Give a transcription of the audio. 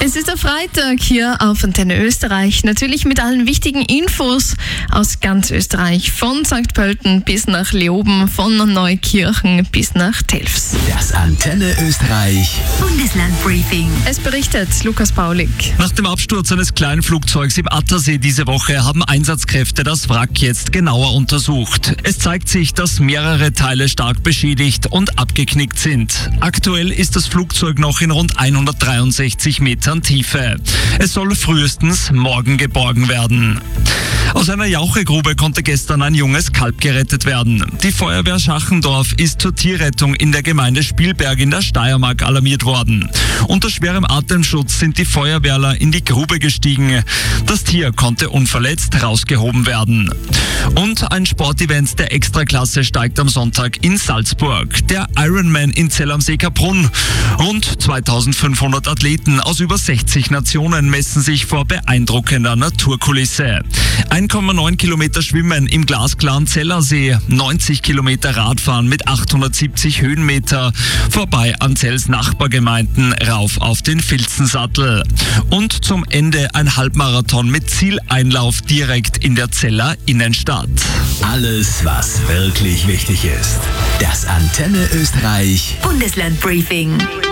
Es ist der Freitag hier auf Antenne Österreich, natürlich mit allen wichtigen Infos aus ganz Österreich, von St. Pölten bis nach Leoben, von Neukirchen bis nach Telfs. Das Antenne Österreich Bundeslandbriefing. Es berichtet Lukas Paulik. Nach dem Absturz eines kleinen Flugzeugs im Attersee diese Woche haben Einsatzkräfte das Wrack jetzt genauer untersucht. Es zeigt sich, dass mehrere Teile stark beschädigt und abgeknickt sind. Aktuell ist das Flugzeug noch in rund 163 Metern Tiefe. Es soll frühestens morgen geborgen werden. Aus einer Jauchegrube konnte gestern ein junges Kalb gerettet werden. Die Feuerwehr Schachendorf ist zur Tierrettung in der Gemeinde Spielberg in der Steiermark alarmiert worden. Unter schwerem Atemschutz sind die Feuerwehrler in die Grube gestiegen. Das Tier konnte unverletzt rausgehoben werden. Und ein Sportevent der Extraklasse steigt am Sonntag in Salzburg. Der Ironman in Zell am See Kaprun. Rund 2500 Athleten aus über 60 Nationen messen sich vor beeindruckender Naturkulisse. 1,9 Kilometer Schwimmen im glasklaren Zellersee, 90 Kilometer Radfahren mit 870 Höhenmeter, vorbei an Zells Nachbargemeinden, rauf auf den Filzensattel. Und zum Ende ein Halbmarathon mit Zieleinlauf direkt in der Zeller Innenstadt. Alles, was wirklich wichtig ist. Das Antenne Österreich Bundeslandbriefing.